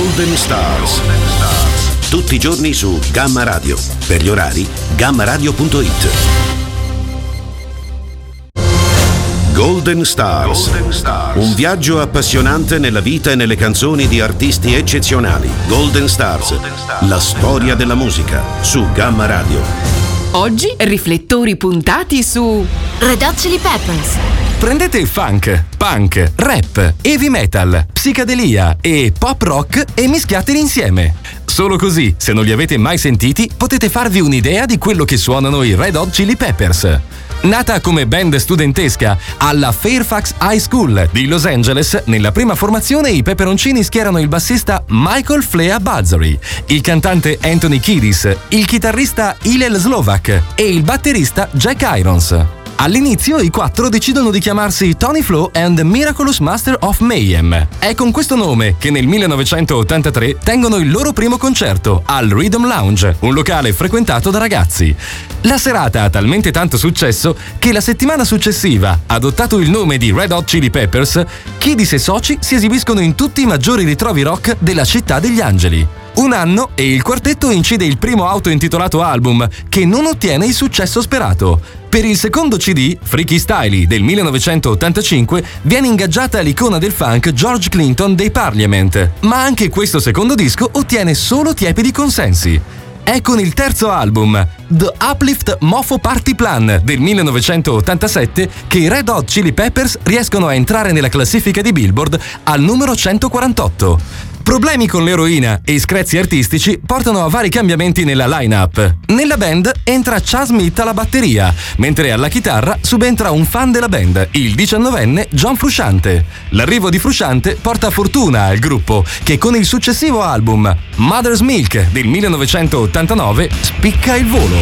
Golden Stars. Tutti i giorni su Gamma Radio. Per gli orari, gammaradio.it. Golden Stars. Un viaggio appassionante nella vita e nelle canzoni di artisti eccezionali. Golden Stars. La storia della musica su Gamma Radio. Oggi riflettori puntati su Red Hot Chili Peppers. Prendete funk, punk, rap, heavy metal, psicadelia e pop rock e mischiateli insieme. Solo così, se non li avete mai sentiti, potete farvi un'idea di quello che suonano i Red Hot Chili Peppers. Nata come band studentesca alla Fairfax High School di Los Angeles, nella prima formazione i peperoncini schierano il bassista Michael Flea Bazzory, il cantante Anthony Kiedis, il chitarrista Hillel Slovak e il batterista Jack Irons. All'inizio i quattro decidono di chiamarsi Tony Flo and the Miraculous Master of Mayhem. È con questo nome che nel 1983 tengono il loro primo concerto al Rhythm Lounge, un locale frequentato da ragazzi. La serata ha talmente tanto successo che la settimana successiva, adottato il nome di Red Hot Chili Peppers, Kiedis e soci si esibiscono in tutti i maggiori ritrovi rock della città degli angeli. Un anno e il quartetto incide il primo auto-intitolato album, che non ottiene il successo sperato. Per il secondo CD, Freaky Styley del 1985, viene ingaggiata l'icona del funk George Clinton dei Parliament, ma anche questo secondo disco ottiene solo tiepidi consensi. È con il terzo album, The Uplift Mofo Party Plan del 1987, che i Red Hot Chili Peppers riescono a entrare nella classifica di Billboard al numero 148. Problemi con l'eroina e screzi artistici portano a vari cambiamenti nella line-up. Nella band entra Chas Smith alla batteria, mentre alla chitarra subentra un fan della band, il 19enne John Frusciante. L'arrivo di Frusciante porta fortuna al gruppo, che con il successivo album Mother's Milk del 1989 spicca il volo.